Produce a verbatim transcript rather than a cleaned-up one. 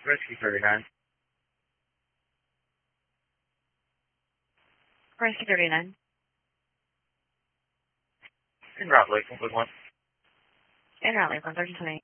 Rescue thirty-nine. Rescue thirty-nine. In route Lakeland, one. In route Lakeland, thirteen twenty.